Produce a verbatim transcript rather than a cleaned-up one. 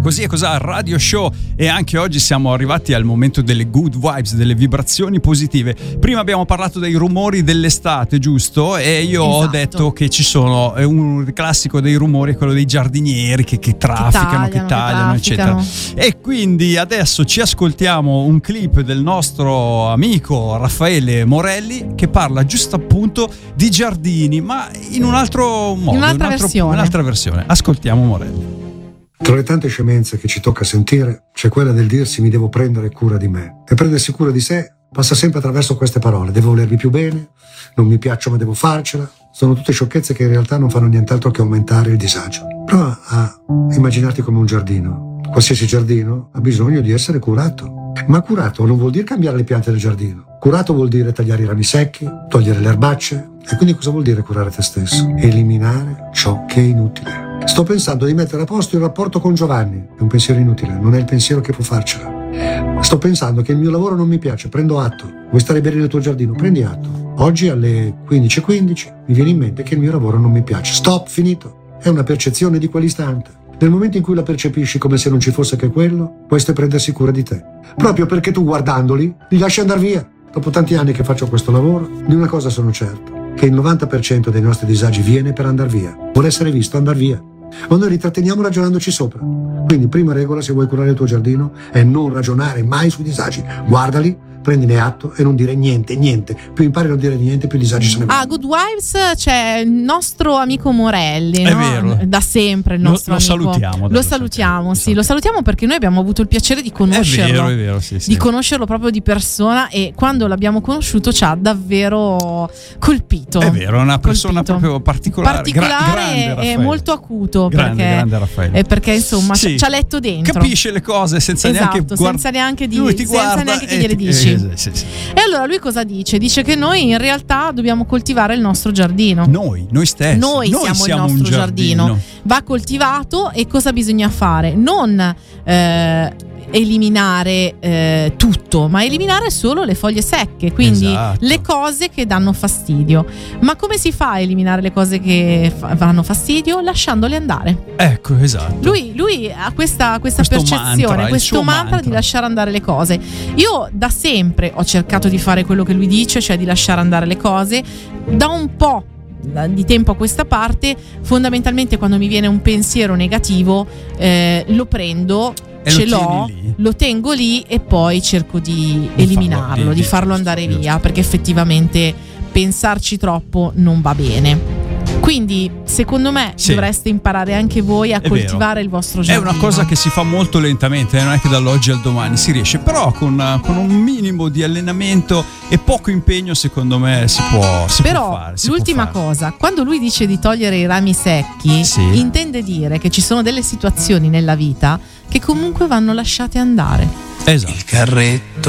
Così è cos'ha Radio Show, e anche oggi siamo arrivati al momento delle good vibes, delle vibrazioni positive. Prima abbiamo parlato dei rumori dell'estate, giusto? E io esatto. ho detto che ci sono un classico dei rumori, quello dei giardinieri che, che trafficano, che tagliano, che tagliano, eccetera. trafficano. E quindi adesso ci ascoltiamo un clip del nostro amico Raffaele Morelli che parla giusto appunto di giardini, ma in un altro modo, in un'altra un altro, versione. un'altra versione. Ascoltiamo Morelli. Tra le tante scemenze che ci tocca sentire c'è quella del dirsi mi devo prendere cura di me. E prendersi cura di sé passa sempre attraverso queste parole: devo volermi più bene, non mi piaccio ma devo farcela. Sono tutte sciocchezze che in realtà non fanno nient'altro che aumentare il disagio. Prova a immaginarti come un giardino. Qualsiasi giardino ha bisogno di essere curato. Ma curato non vuol dire cambiare le piante del giardino. Curato vuol dire tagliare i rami secchi, togliere le erbacce. E quindi cosa vuol dire curare te stesso? Eliminare ciò che è inutile. Sto pensando di mettere a posto il rapporto con Giovanni. È un pensiero inutile, non è il pensiero che può farcela. Sto pensando che il mio lavoro non mi piace, prendo atto. Vuoi stare bene nel tuo giardino? Prendi atto. Oggi alle quindici e quindici mi viene in mente che il mio lavoro non mi piace. Stop, finito. È una percezione di quell'istante. Nel momento in cui la percepisci come se non ci fosse che quello, questo è prendersi cura di te. Proprio perché tu, guardandoli, li lasci andare via. Dopo tanti anni che faccio questo lavoro, di una cosa sono certo: che il novanta per cento dei nostri disagi viene per andar via. Vuole essere visto andar via. Ma noi li tratteniamo ragionandoci sopra. Quindi prima regola, se vuoi curare il tuo giardino, è non ragionare mai sui disagi. Guardali, prendine atto e non dire niente, niente. Più impari a non dire niente, più disagi se ne vanno. Ah, Good Vibes c'è il nostro amico Morelli, È no? vero. Da sempre il Lo- nostro lo amico. salutiamo, dai, Lo lo salutiamo, salutiamo. sì, lo salutiamo perché noi abbiamo avuto il piacere di È conoscerlo. vero, è vero, sì, sì. Di conoscerlo proprio di persona, e quando l'abbiamo conosciuto ci ha davvero colpito. È vero, è una persona Colpito. proprio particolare, particolare gra- grande e Raffaele. molto acuto, Grande, perché, grande Raffaele. eh, perché insomma Sì. ci ci ha letto dentro. Capisce le cose senza Esatto, neanche guard- senza neanche di- Lui ti senza guarda neanche che e gliele ti- dici. eh, sì, sì. E allora lui cosa dice? Dice che noi in realtà dobbiamo coltivare il nostro giardino. Noi, noi stessi. Noi, siamo, il un nostro giardino. giardino. Va coltivato, e cosa bisogna fare? Non eh, eliminare eh, tutto, ma eliminare solo le foglie secche, quindi Esatto. le cose che danno fastidio. Ma come si fa a eliminare le cose che fa- danno fastidio? Lasciandole andare. Ecco, esatto. Lui, lui ha questa, questa Questo percezione, mantra, il questo suo mantra, mantra. di lasciare andare le cose. Io da sempre ho cercato di fare quello che lui dice, cioè di lasciare andare le cose. Da un po' di tempo a questa parte, fondamentalmente quando mi viene un pensiero negativo, eh, lo prendo, E ce lo l'ho, tieni lì. lo tengo lì e poi cerco di Di eliminarlo, farlo, di- di di- farlo giusto, andare giusto. via, perché effettivamente pensarci troppo non va bene. Quindi secondo me Sì. dovreste imparare anche voi a È coltivare vero. il vostro È giardino. una cosa che si fa molto lentamente, eh, non è che dall'oggi al domani si riesce, però con, con un minimo di allenamento e poco impegno secondo me si può, si Però può fare. si l'ultima può fare. cosa, quando lui dice di togliere i rami secchi, Sì. intende dire che ci sono delle situazioni nella vita che comunque vanno lasciate andare. Esatto. Il carretto